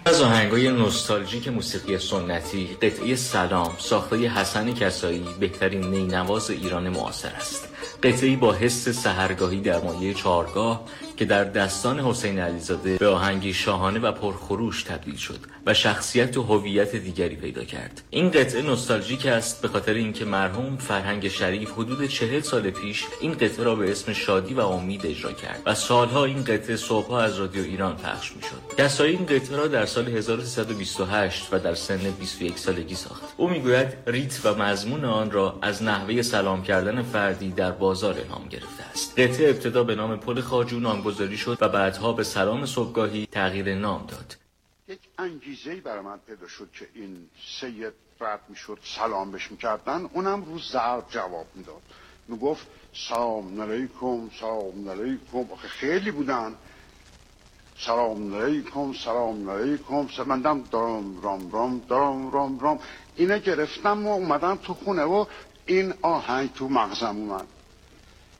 از آهنگای نوستالژیک موسیقی سنتی، قطعه سلام ساخته حسن کسایی بهترین نینواز ایران معاصر است. قطعه‌ای با حس سحرگاهی در مایه چهارگاه که در دستان حسین علیزاده به آهنگی شاهانه و پرخروش تبدیل شد و شخصیت و هویت دیگری پیدا کرد. این قطعه نوستالژیک است به خاطر اینکه مرحوم فرهنگ شریف حدود 40 سال پیش این قطعه را به اسم شادی و امید اجرا کرد و سالها این قطعه صبح‌ها از رادیو ایران پخش می‌شد. کسایی این قطعه را در سال 1328 و در سن 21 سالگی ساخت. او میگوید ریتم و مضمون آن را از نحوه سلام کردن فردی در بازار الهام گرفته است. قطعه ابتدا به نام پل خواجو نامگذاری شد و بعدها به سلام صبحگاهی تغییر نام داد. یک انگیزه‌ای برای من پیدا شد که این سید رد میشد سلام بهش میکردن، اونم رو ضرب جواب میداد، میگفت سلام علیکم سلام علیکم. آخه خیلی بودن، سلام علیکم سلام علیکم. مندم درام رام رام درام رام رام. اینه گرفتم و اومدم تو خونه و این آهنگ تو مغزم اومد.